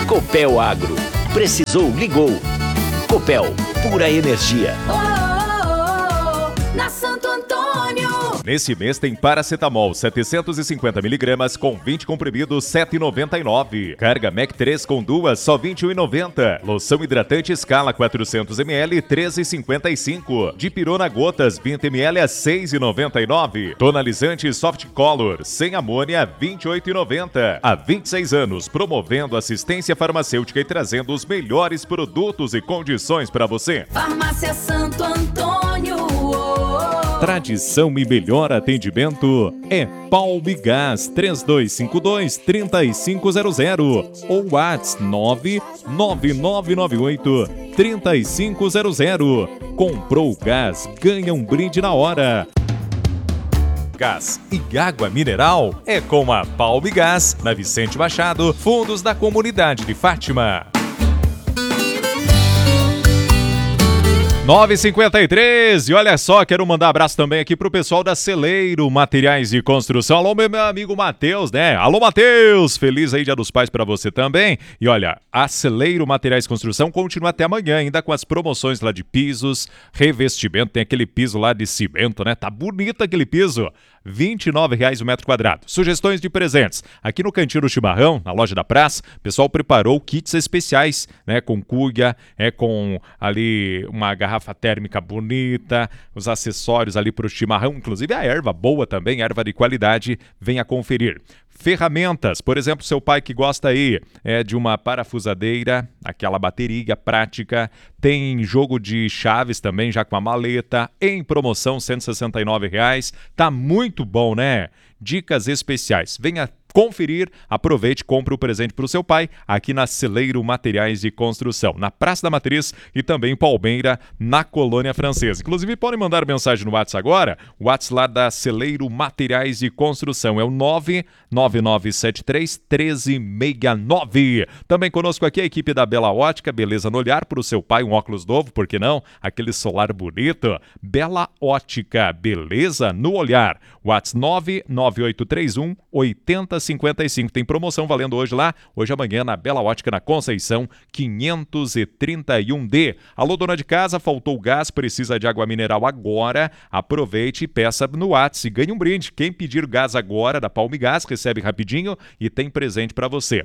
Copel Agro. Precisou, ligou. Copel, pura energia. Na Santo Antônio. Nesse mês tem paracetamol 750mg com 20 comprimidos, R$ 7,99. Carga Mac 3 com duas, só R$ 21,90. Loção hidratante Scala 400ml, R$ 13,55. Dipirona gotas 20ml a R$ 6,99. Tonalizante Soft Color sem amônia, R$ 28,90. Há 26 anos, promovendo assistência farmacêutica e trazendo os melhores produtos e condições para você. Farmácia Santo Antônio. Tradição e melhor atendimento é Palmigás 3252-3500 ou WhatsApp 99998-3500. Comprou gás, ganha um brinde na hora. Gás e água mineral é com a Palmigás, na Vicente Machado, Fundos da Comunidade de Fátima. 9h53, e olha só, quero mandar abraço também aqui pro pessoal da Celeiro Materiais de Construção. Alô, meu amigo Matheus, né? Alô, Matheus! Feliz aí Dia dos Pais pra você também. E olha, a Celeiro Materiais de Construção continua até amanhã, ainda com as promoções lá de pisos, revestimento, tem aquele piso lá de cimento, né? Tá bonito aquele piso. R$ 29,00 o metro quadrado. Sugestões de presentes. Aqui no Cantinho do Chimarrão, na loja da praça, o pessoal preparou kits especiais, né? Com cuia, com ali uma garrafa térmica bonita, os acessórios ali para o chimarrão, inclusive a erva boa também, erva de qualidade, venha conferir. Ferramentas, por exemplo, seu pai que gosta aí de uma parafusadeira, aquela bateria prática, tem jogo de chaves também, já com a maleta, em promoção R$ 169,00, tá muito bom, né? Dicas especiais, venha conferir, aproveite, compre o presente para o seu pai aqui na Celeiro Materiais de Construção, na Praça da Matriz e também em Palmeira, na Colônia Francesa. Inclusive, podem mandar mensagem no WhatsApp agora, o WhatsApp lá da Celeiro Materiais de Construção é o 99973-1369. Também conosco aqui a equipe da Bela Ótica, beleza no olhar para o seu pai, um óculos novo, por que não? Aquele solar bonito. Bela Ótica, beleza no olhar. WhatsApp 99831-8055. Tem promoção valendo hoje lá, hoje amanhã na Bela Ótica, na Conceição 531D. Alô, dona de casa, faltou gás, precisa de água mineral agora? Aproveite e peça no WhatsApp e ganhe um brinde. Quem pedir gás agora da Palmigás recebe rapidinho e tem presente para você.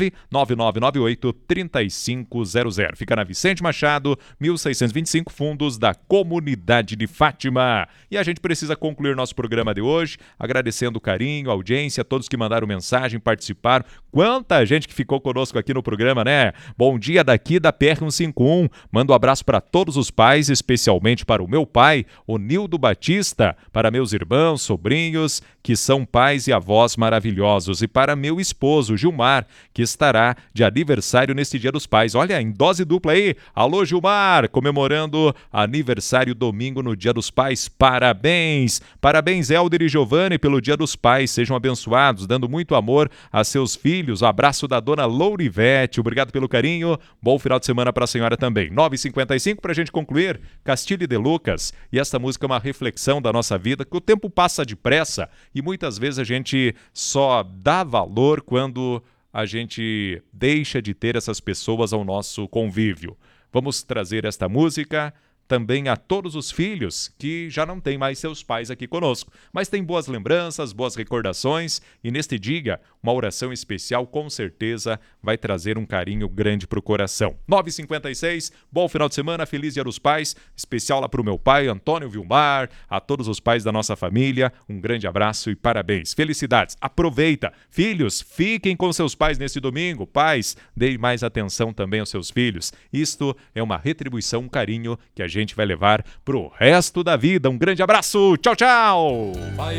99998-3500. Fica na Vicente Machado, 1625, Fundos da Comunidade de Fátima. E a gente precisa concluir nosso programa de hoje, agradecendo o carinho, a audiência, a todos que mandaram mensagem, participaram. Quanta gente que ficou conosco aqui no programa, né? Bom dia daqui da PR-151. Mando um abraço para todos os pais, especialmente para o meu pai, o Nildo Batista, para meus irmãos, sobrinhos, que são pais e avós maravilhosos, e para meu esposo, Gilmar, que estará de aniversário neste Dia dos Pais. Olha, em dose dupla aí. Alô, Gilmar, comemorando aniversário domingo no Dia dos Pais. Parabéns! Parabéns, Helder e Giovanni, pelo Dia dos Pais. Sejam abençoados, dando muito amor a seus filhos. Um abraço da dona Lourivete. Obrigado pelo carinho. Bom final de semana para a senhora também. 9h55 para a gente concluir. Castilho de Lucas. E esta música é uma reflexão da nossa vida, que o tempo passa depressa e muitas vezes a gente só dá valor quando a gente deixa de ter essas pessoas ao nosso convívio. Vamos trazer esta música também a todos os filhos que já não têm mais seus pais aqui conosco, mas têm boas lembranças, boas recordações, e neste dia, uma oração especial com certeza vai trazer um carinho grande para o coração. 9h56, bom final de semana, feliz Dia dos Pais, especial lá para o meu pai, Antônio Vilmar, a todos os pais da nossa família, um grande abraço e parabéns, felicidades, aproveita, filhos, fiquem com seus pais nesse domingo, pais, deem mais atenção também aos seus filhos, isto é uma retribuição, um carinho que a gente vai levar pro resto da vida. Um grande abraço. Tchau, tchau.